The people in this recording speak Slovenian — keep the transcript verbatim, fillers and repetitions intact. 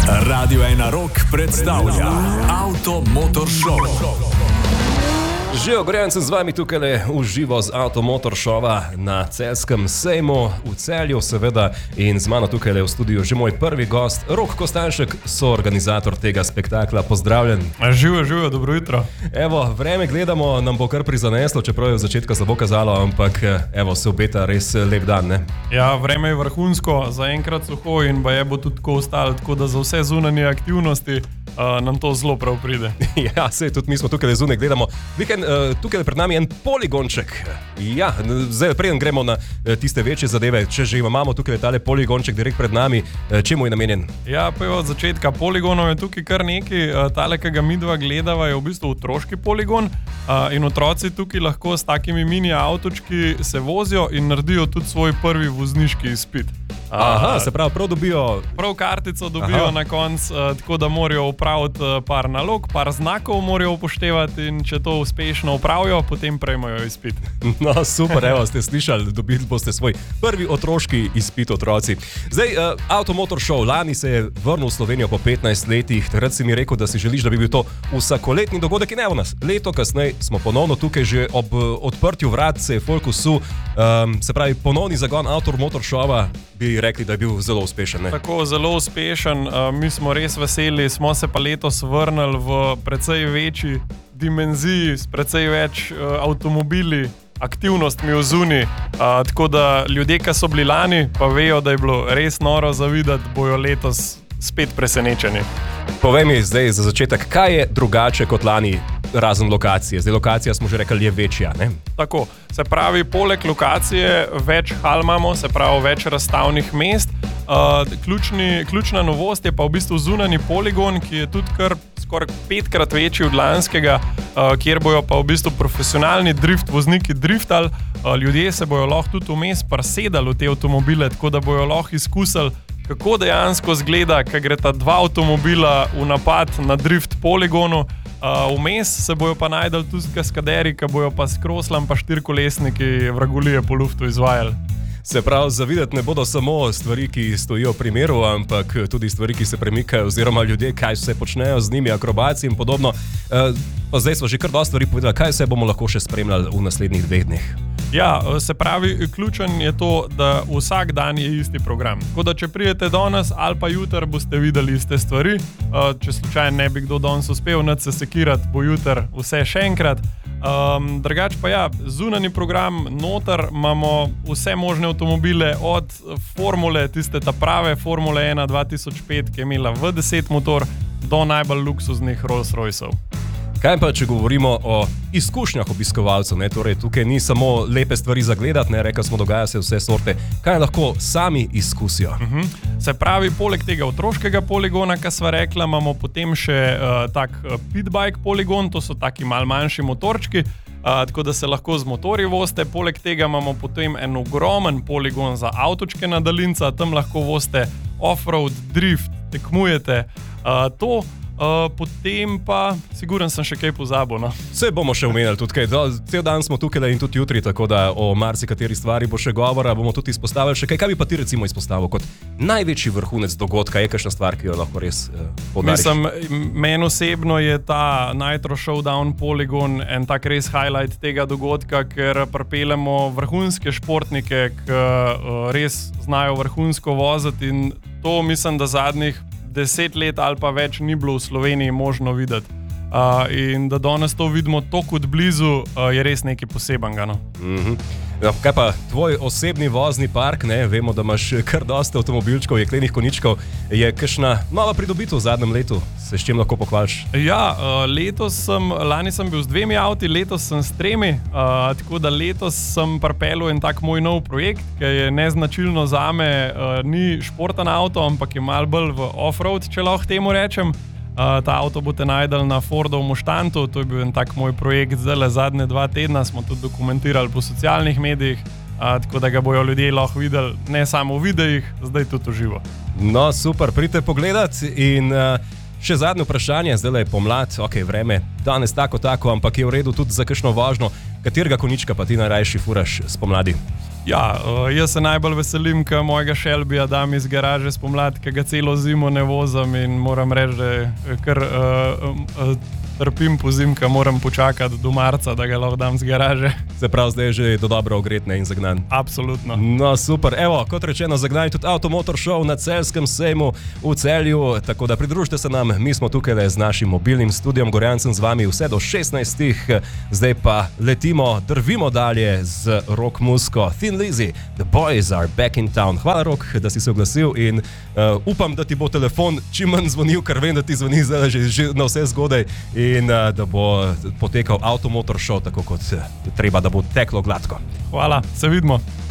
Radio ena Rock predstavlja Auto Motor Show. Že ogrejen sem z vami tukaj v živo z Auto Motor Showa na Celjskem sejmu v Celju seveda in z mano tukaj v studiu že moj prvi gost, Rok Kostanjšek, soorganizator tega spektakla. Pozdravljen. Živijo, živijo, dobro jutro. Evo, vreme gledamo, nam bo kar prizaneslo, čeprav je v začetka slabo kazalo, ampak evo, se obeta res lep dan, ne? Ja, vreme je vrhunsko, zaenkrat suho in baje bo tudi tako ostalo, tako da za vse zunanje aktivnosti uh, nam to zelo prav pride. Ja, sej tudi mi smo tukaj zunaj gledamo. Vikend, uh, tukaj je pred nami en poligonček. Ja, zdaj preden gremo na uh, tiste večje zadeve, če že imamo tukaj tale poligonček direkt pred nami, uh, čemu je namenjen? Ja, pa je od začetka poligonov je tukaj kar nekaj. Uh, tale, ki ga midva gledava, je v bistvu otroški poligon uh, in otroci tukaj lahko s takimi mini avtočki se vozijo in naredijo tudi svoj prvi vozniški izpit. Aha, se pravi, prav dobijo... Prav kartico dobijo Aha. na koncu, uh, tako da morajo upraviti uh, par nalog, par znakov morajo upoštevati in če to uspešno upravijo, potem prejmejo izpit. No, super, evo, ste slišali, dobili boste svoj prvi otroški izpit, otroci. Zdaj, uh, Auto Motor Show, lani se je vrnil v Slovenijo po petnajstih letih, takrat si mi rekel, da si želiš, da bi bil to vsakoletni dogodek in evo nas. Leto kasneje smo ponovno tukaj, že ob uh, odprtju vrat se je folk usul, um, se pravi, ponovni zagon Auto Motor Showa bi rekli, da je bil zelo uspešen. Ne? Tako, zelo uspešen. Uh, mi smo res veseli, smo se pa letos vrnili v precej večji dimenziji, s precej več uh, avtomobili, aktivnostmi v zuni. Uh, tako da ljudje, ki so bili lani, pa vejo, da je bilo res noro zavidati, bojo letos spet presenečeni. Povej mi zdaj za začetek, kaj je drugače kot lani, razen lokacije? Zdaj lokacija, smo že rekli, je večja, ne? Tako, se pravi, poleg lokacije več hal imamo, se pravi, več razstavnih mest. Uh, ključni, ključna novost je pa v bistvu zunanji poligon, ki je tudi kar skoraj petkrat večji od lanskega, uh, kjer bojo pa v bistvu profesionalni drift vozniki driftali. Uh, ljudje se bojo lahko tudi vmes presedali v te avtomobile, tako da bojo lahko izkusili, kako dejansko zgleda, ko gre ta dva avtomobila v napad na drift poligonu. Uh, vmes se bojo pa najdali tudi kaskaderi, ki bojo pa s kroslam pa štirkolesniki vragolije po luftu izvajali. Se pravi, zavidati ne bodo samo stvari, ki stojijo v primeru, ampak tudi stvari, ki se premikajo, oziroma ljudje, kaj se počnejo z njimi, akrobaci in podobno. Uh, pa zdaj smo že kar dosti stvari povedali, kaj se bomo lahko še spremljali v naslednjih dveh dneh. Ja, se pravi, ključen je to, da vsak dan je isti program. Tako da, če pridete danes ali pa jutri, boste videli iste stvari. Če slučajno ne bi kdo danes uspel, nič se sekirati, bo jutri vse še enkrat. Um, drugač pa ja, zunanji program, noter imamo vse možne avtomobile, od formule, tiste ta prave Formule ena dva tisoč pet, ki je imela V deset motor, do najbolj luksuznih Rolls-Roycev. Kaj pa, če govorimo o izkušnjah obiskovalcev, ne? Torej, tukaj ni samo lepe stvari za gledati, ne, rekli smo, dogaja se vse sorte. Kaj lahko sami izkusijo? Uh-huh. Se pravi, poleg tega otroškega poligona, ki sva rekla, imamo potem še uh, tak uh, pitbike poligon, to so taki mal manjši motorčki, uh, tako da se lahko z motorji vozite. Poleg tega imamo potem en ogromen poligon za avtočke na daljinca, tam lahko vozite off-road, drift, tekmujete, uh, to. Uh, potem pa, siguren sem še kaj pozabil. No? Vse bomo še omenjali tudi kaj. Cel dan smo tukaj in tudi jutri, tako da o marsikateri stvari bo še govora, bomo tudi izpostavili še kaj. Kaj bi pa ti recimo izpostavil kot največji vrhunec dogodka? Je kakšna stvar, ki jo lahko res uh, podariš? Mislim, meni osebno je ta Nitro Showdown poligon en tak res highlight tega dogodka, ker pripeljemo vrhunske športnike, ki uh, res znajo vrhunsko voziti in to mislim, da zadnjih deset let ali pa več ni bilo v Sloveniji možno videti. Uh, in da danes to vidimo tako od blizu, uh, je res nekaj posebenega. No? Mm-hmm. Ja, kaj pa tvoj osebni vozni park, ne? Vemo, da imaš kar dosti avtomobilčkov, jeklenih koničkov. Je kakšna nova pridobitev v zadnjem letu? Se s čim lahko pohvališ? Ja, uh, letos sem, lani sem bil z dvemi avti, letos sem s tremi, uh, tako da letos sem pripeljal en tak moj nov projekt, ki je neznačilno zame, uh, ni športen avto, ampak je malo bolj v off-road, če lahko temu rečem. Uh, ta avto boste najdeli na Fordov Mustantu, to je bil en tak moj projekt zdaj zadnje dva tedna, smo tudi dokumentirali po socialnih medijih, uh, tako da ga bojo ljudje lahko videli ne samo v videih, zdaj tudi v živo. No, super, pridite pogledat in uh, še zadnje vprašanje, zdaj je pomlad, ok, vreme, danes tako, tako, ampak je v redu tudi za kakšno vožnjo, katerega konička pa ti najrajši furaš spomladi? Ja, uh, jaz se najbolj veselim, ko mojega Shelbyja dam iz garaže spomladi, ki ga celo zimo ne vozim in moram reči, da je kar uh, uh, trpim po zimka, moram počakati do marca, da ga lahko dam z garaže. Se pravi, zdaj je že do dobro ogretne in zagnan. Absolutno. No, super. Evo, kot rečeno, zagnan tudi Automotor Show na Celjskem sejmu v Celju, tako da pridružite se nam, mi smo tukaj le z našim mobilnim studiom Gorjancem z vami vse do šestnajstih, zdaj pa letimo, drvimo dalje z rock muziko Thin Lizzy, The Boys Are Back in Town. Hvala, Rok, da si se oglasil in uh, upam, da ti bo telefon čim manj zvonil, ker vem, da ti zvoni zdaj že, že na vse zgodaj in uh, da bo potekal Automotor Show tako, kot uh, treba, da bo teklo gladko. Hvala, se vidimo.